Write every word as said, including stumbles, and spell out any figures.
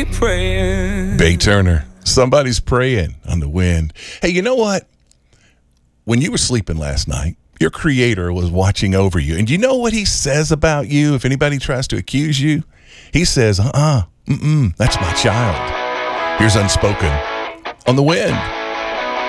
praying. Bay Turner, somebody's praying on the wind. Hey, you know what? When you were sleeping last night, your creator was watching over you. And you know what he says about you if anybody tries to accuse you? He says, uh-uh, mm-mm, that's my child. Here's Unspoken on the wind.